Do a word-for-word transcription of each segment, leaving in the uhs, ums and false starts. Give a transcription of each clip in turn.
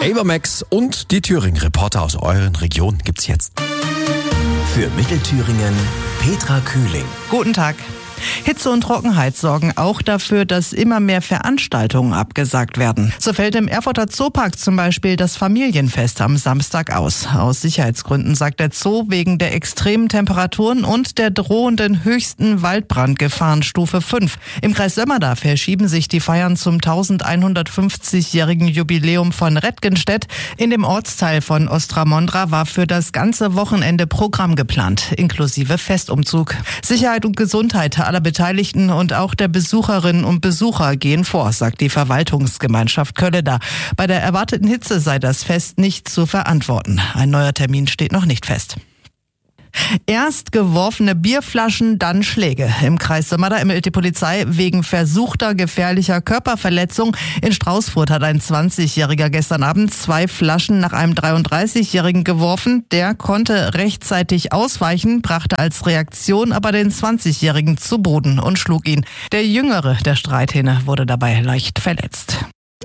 Ava Max und die Thüringen-Reporter aus euren Regionen gibt's jetzt. Für Mittelthüringen Petra Kühling. Guten Tag. Hitze und Trockenheit sorgen auch dafür, dass immer mehr Veranstaltungen abgesagt werden. So fällt im Erfurter Zoopark zum Beispiel das Familienfest am Samstag aus. Aus Sicherheitsgründen, sagt der Zoo, wegen der extremen Temperaturen und der drohenden höchsten Waldbrandgefahrenstufe fünf. Im Kreis Sömmerda verschieben sich die Feiern zum elfhundertfünfzigjährigen Jubiläum von Rettgenstedt. In dem Ortsteil von Ostramondra war für das ganze Wochenende Programm geplant, inklusive Festumzug. Sicherheit und Gesundheit aller Beteiligten und auch der Besucherinnen und Besucher gehen vor, sagt die Verwaltungsgemeinschaft Kölleda. Bei der erwarteten Hitze sei das Fest nicht zu verantworten. Ein neuer Termin steht noch nicht fest. Erst geworfene Bierflaschen, dann Schläge. Im Kreis Sömmerda ermittelt die Polizei wegen versuchter gefährlicher Körperverletzung. In Straußfurt hat ein zwanzigjähriger gestern Abend zwei Flaschen nach einem dreiunddreißigjährigen geworfen. Der konnte rechtzeitig ausweichen, brachte als Reaktion aber den zwanzigjährigen zu Boden und schlug ihn. Der Jüngere der Streithähne wurde dabei leicht verletzt.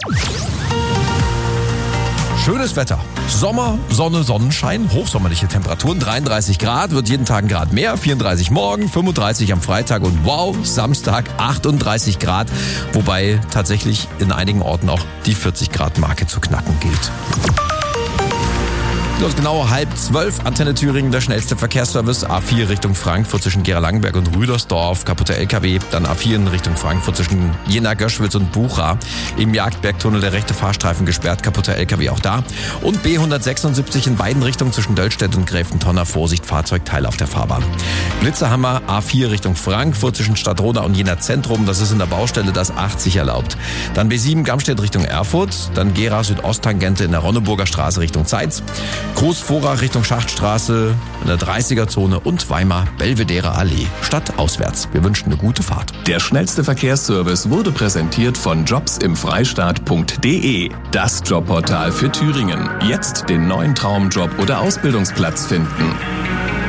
Schönes Wetter. Sommer, Sonne, Sonnenschein, hochsommerliche Temperaturen, dreiunddreißig Grad, wird jeden Tag ein Grad mehr, vierunddreißig morgen, fünfunddreißig am Freitag und wow, Samstag achtunddreißig Grad, wobei tatsächlich in einigen Orten auch die vierzig Grad Marke zu knacken gilt. Los, genau halb zwölf, Antenne Thüringen, der schnellste Verkehrsservice. A vier Richtung Frankfurt zwischen Gera-Langenberg und Rüdersdorf, kaputter L K W. Dann A vier in Richtung Frankfurt zwischen Jena, Göschwitz und Bucha. Im Jagdbergtunnel der rechte Fahrstreifen gesperrt, kaputter L K W auch da. Und B hundertsechsundsiebzig in beiden Richtungen zwischen Döllstedt und Gräfentonner. Vorsicht, Fahrzeugteile auf der Fahrbahn. Blitzerhammer, A vier Richtung Frankfurt zwischen Stadtroda und Jena Zentrum. Das ist in der Baustelle das achtzig erlaubt. Dann B sieben Gamstedt Richtung Erfurt. Dann Gera Südosttangente in der Ronneburger Straße Richtung Zeitz. Großvorach Richtung Schachtstraße in der dreißiger-Zone und Weimar Belvedere Allee. Stadtauswärts. Wir wünschen eine gute Fahrt. Der schnellste Verkehrsservice wurde präsentiert von jobs im freistaat punkt de. Das Jobportal für Thüringen. Jetzt den neuen Traumjob oder Ausbildungsplatz finden.